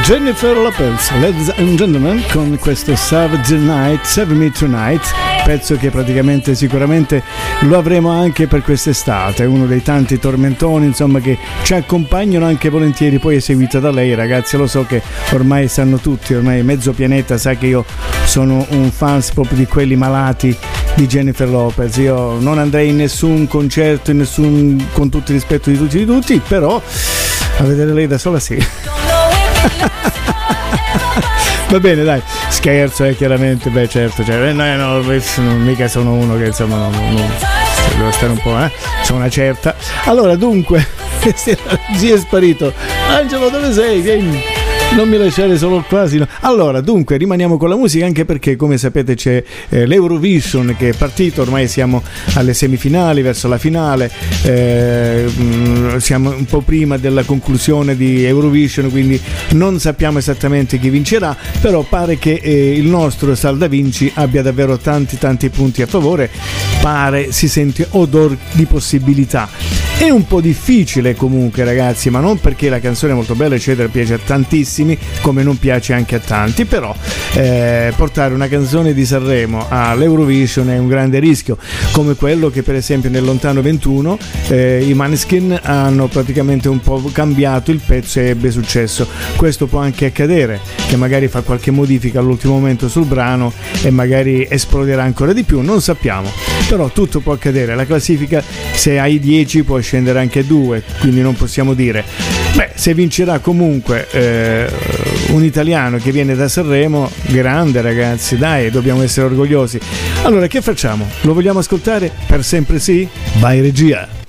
Jennifer Lopez, Ladies and Gentlemen, con questo Save Me Tonight, pezzo che praticamente sicuramente lo avremo anche per quest'estate, uno dei tanti tormentoni insomma che ci accompagnano anche volentieri, poi eseguita da lei. Ragazzi, lo so che ormai sanno tutti, ormai mezzo pianeta sa che io sono un fan proprio di quelli malati di Jennifer Lopez. Io non andrei in nessun concerto, con tutto il rispetto di tutti, però a vedere lei da sola sì. Va bene, dai, scherzo, chiaramente, beh certo, cioè, no, mica sono uno che insomma devo stare un po', c'è una certa. Allora, dunque, G è sparito. Angelo, dove sei? Vieni. Non mi lasciare solo qua. Allora, dunque, rimaniamo con la musica, anche perché, come sapete, c'è l'Eurovision che è partito, ormai siamo alle semifinali, verso la finale, siamo un po' prima della conclusione di Eurovision, quindi non sappiamo esattamente chi vincerà, però pare che il nostro Salda Vinci abbia davvero tanti punti a favore, pare, si sente odor di possibilità. È un po' difficile comunque, ragazzi, ma non perché la canzone è molto bella eccetera, piace a tantissimi, come non piace anche a tanti, però portare una canzone di Sanremo all'Eurovision è un grande rischio, come quello che per esempio nel lontano 21 i Måneskin hanno praticamente un po' cambiato il pezzo e ebbe successo. Questo può anche accadere, che magari fa qualche modifica all'ultimo momento sul brano e magari esploderà ancora di più, non sappiamo, però tutto può accadere. La classifica, se hai 10 può scendere anche 2, quindi non possiamo dire. Se vincerà comunque un italiano che viene da Sanremo, grande, ragazzi, dai, dobbiamo essere orgogliosi. Allora, che facciamo? Lo vogliamo ascoltare? Per sempre sì? Vai regia!